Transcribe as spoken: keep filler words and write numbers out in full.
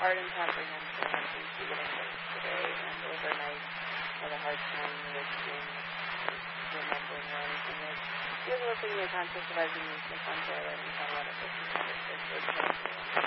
hard incomprehension as we see it in words today, and overnight have a hard time listing, remembering, or anything. Like, you have a look in your conscious of as you use the fun to learning how a lot of this is understood.